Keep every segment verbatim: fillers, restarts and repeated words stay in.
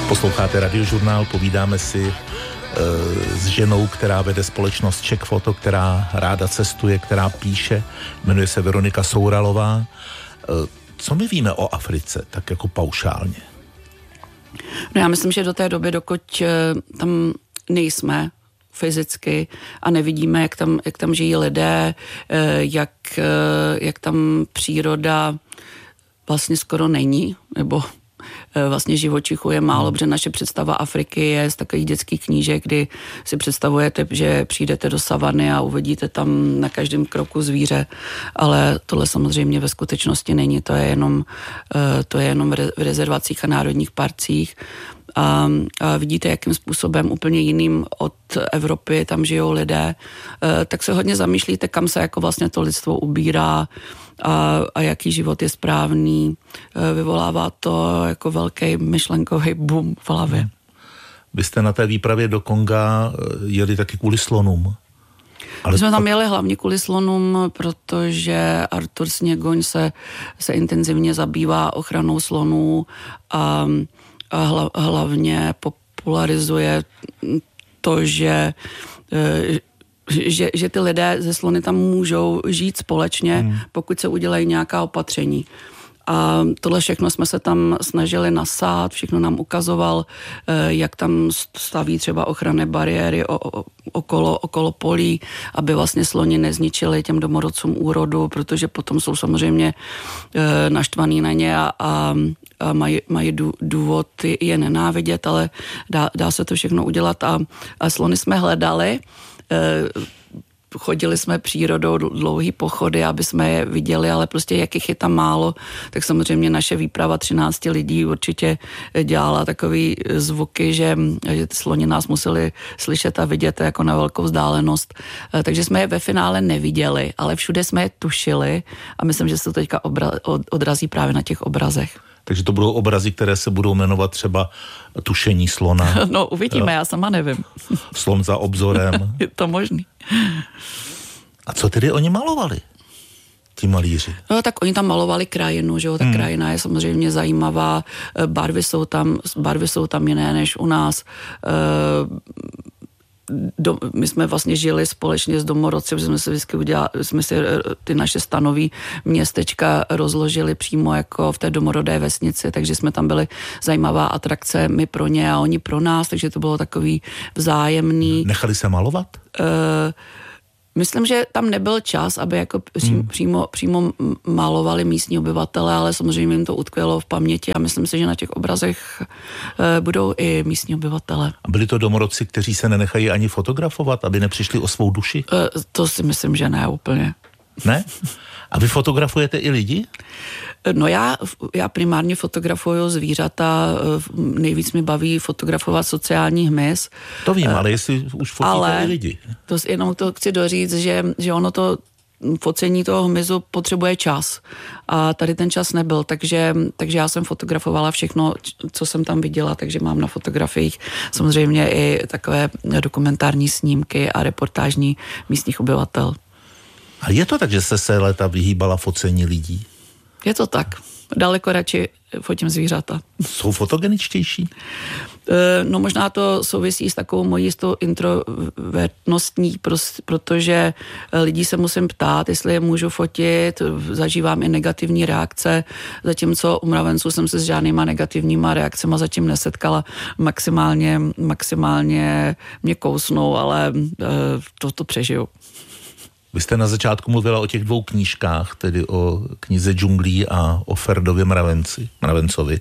Posloucháte Radiožurnál, povídáme si e, s ženou, která vede společnost Czech Photo, která ráda cestuje, která píše, jmenuje se Veronika Souralová. E, co my víme o Africe, tak jako paušálně? No já myslím, že do té doby, dokud e, tam nejsme fyzicky a nevidíme, jak tam, jak tam žijí lidé, e, jak, e, jak tam příroda vlastně skoro není, nebo vlastně živočichů je málo, protože naše představa Afriky je z takových dětských knížek, kdy si představujete, že přijdete do savany a uvidíte tam na každém kroku zvíře, ale tohle samozřejmě ve skutečnosti není, to je jenom, to je jenom v rezervacích a národních parcích. A, a vidíte, jakým způsobem úplně jiným od Evropy tam žijou lidé, tak se hodně zamýšlíte, kam se jako vlastně to lidstvo ubírá a, a jaký život je správný. Vyvolává to jako velký myšlenkový boom v hlavě. Vy jste na té výpravě do Konga jeli taky kvůli slonům. Ale My jsme tam jeli hlavně kvůli slonům, protože Artur Sněgoň se, se intenzivně zabývá ochranou slonů a a hla, hlavně popularizuje to, že, že, že ty lidé ze slony tam můžou žít společně, hmm. pokud se udělají nějaká opatření. A tohle všechno jsme se tam snažili nasát, všechno nám ukazoval, jak tam staví třeba ochranné bariéry okolo, okolo polí, aby vlastně sloni nezničili těm domorodcům úrodu, protože potom jsou samozřejmě naštvaný na ně a, a, a mají, mají důvod je nenávidět, ale dá, dá se to všechno udělat a, a slony jsme hledali. Chodili jsme přírodou dlouhý pochody, aby jsme je viděli, ale prostě jak jich je tam málo, tak samozřejmě naše výprava třinácti lidí určitě dělala takový zvuky, že, že ty sloni nás museli slyšet a vidět jako na velkou vzdálenost. Takže jsme je ve finále neviděli, ale všude jsme je tušili a myslím, že se to teďka obra- odrazí právě na těch obrazech. Takže to budou obrazy, které se budou jmenovat třeba tušení slona. No uvidíme, já sama nevím. Slon za obzorem. Je to možný. A co tedy oni malovali, ti malíři? No tak oni tam malovali krajinu, že jo, ta hmm. krajina je samozřejmě zajímavá, barvy jsou tam, barvy jsou tam jiné než u nás. Do, my jsme vlastně žili společně s domorodci, protože jsme si vždycky udělali, jsme si ty naše stanový městečka rozložili přímo jako v té domorodé vesnici, takže jsme tam byli zajímavá atrakce, my pro ně a oni pro nás, takže to bylo takový vzájemný. Nechali se malovat? Uh, Myslím, že tam nebyl čas, aby jako přímo, hmm. přímo, přímo malovali místní obyvatele, ale samozřejmě jim to utkvělo v paměti a myslím si, že na těch obrazech e, budou i místní obyvatele. A byli to domorodci, kteří se nenechají ani fotografovat, aby nepřišli o svou duši? E, to si myslím, že ne úplně. Ne? A vy fotografujete i lidi? No já, já primárně fotografuju zvířata, nejvíc mi baví fotografovat sociální hmyz. To vím, ale jestli už fotíte ale i lidi. To jenom to chci doříct, že, že ono to focení toho hmyzu potřebuje čas. A tady ten čas nebyl, takže, takže já jsem fotografovala všechno, co jsem tam viděla, takže mám na fotografiích samozřejmě i takové dokumentární snímky a reportážní místních obyvatel. A je to tak, že jste se léta vyhýbala focení lidí? Je to tak. Daleko radši fotím zvířata. Jsou fotogeničtější? No možná to souvisí s takovou mojí jistou introvertnostní, protože lidí se musím ptát, jestli je můžu fotit, zažívám i negativní reakce, zatímco u mravenců jsem se s žádnýma negativníma reakcema zatím nesetkala, maximálně, maximálně mě kousnou, ale to, to přežiju. Vy jste na začátku mluvila o těch dvou knížkách, tedy o knize Džunglí a o Ferdově mravenci, mravencovi. E,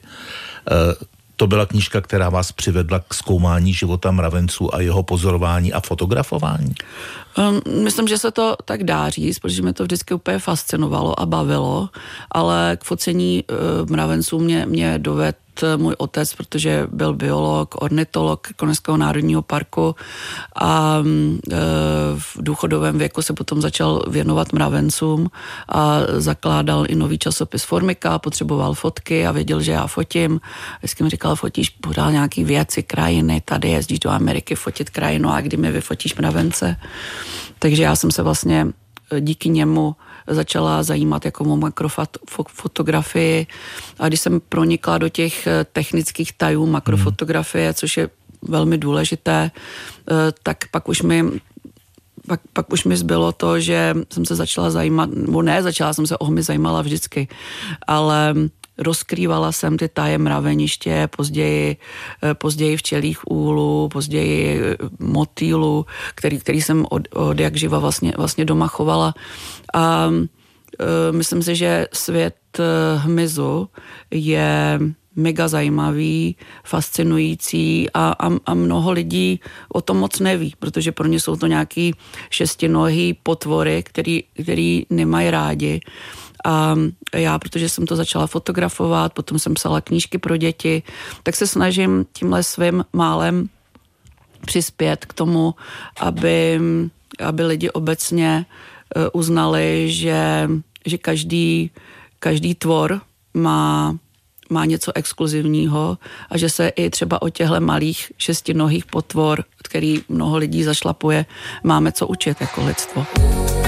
to byla knížka, která vás přivedla k zkoumání života mravenců a jeho pozorování a fotografování? Um, myslím, že se to tak dá říct, protože mě to vždycky úplně fascinovalo a bavilo, ale k focení uh, mravenců mě, mě dovedl můj otec, protože byl biolog, ornitolog Koněského národního parku a e, v důchodovém věku se potom začal věnovat mravencům a zakládal i nový časopis Formika, potřeboval fotky a věděl, že já fotím. Vždycky mi říkal, fotíš podal nějaký věci, krajiny, tady jezdíš do Ameriky fotit krajinu a kdy mi vyfotíš mravence. Takže já jsem se vlastně díky němu začala zajímat jako o makrofotografii. A když jsem pronikla do těch technických tajů makrofotografie, což je velmi důležité, tak pak už mi Pak, pak už mi zbylo to, že jsem se začala zajímat, nebo ne, začala jsem se o hmy zajímala vždycky, ale rozkrývala jsem ty taje mraveniště, později, později včelích úlů, později motýlů, který, který jsem od, od jak živa vlastně, vlastně doma chovala. A e, myslím si, že svět hmyzu je mega zajímavý, fascinující a, a, a mnoho lidí o tom moc neví, protože pro ně jsou to nějaký šestinohý potvory, který, který nemají rádi. A já, protože jsem to začala fotografovat, potom jsem psala knížky pro děti, tak se snažím tímhle svým málem přispět k tomu, aby, aby lidi obecně uznali, že, že každý, každý tvor má má něco exkluzivního a že se i třeba o těchto malých šestinohých potvor, který mnoho lidí zašlapuje, máme co učit jako lidstvo.